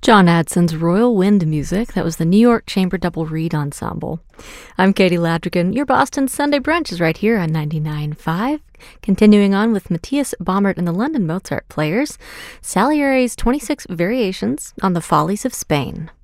John Adson's Royal Wind music. That was the New York Chamber Double Reed Ensemble. I'm Katie Ladrigan. Your Boston Sunday Brunch is right here on 99.5. Continuing on with Matthias Baumert and the London Mozart Players, Salieri's 26 Variations on the Follies of Spain.